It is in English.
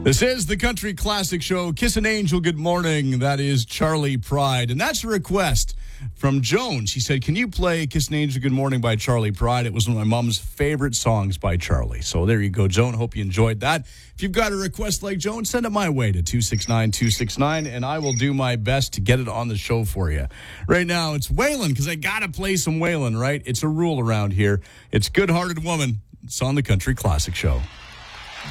This is the Country Classic Show. Kiss an Angel, good morning. That is Charlie Pride. And that's a request from Joan. She said, can you play Kiss an Angel, Good Morning by Charlie Pride? It was one of my mom's favorite songs by Charlie. So there you go, Joan. Hope you enjoyed that. If you've got a request like Joan, send it my way to 269-269, and I will do my best to get it on the show for you. Right now, it's Waylon, because I got to play some Waylon, right? It's a rule around here. It's Good Hearted Woman. It's on the Country Classic Show.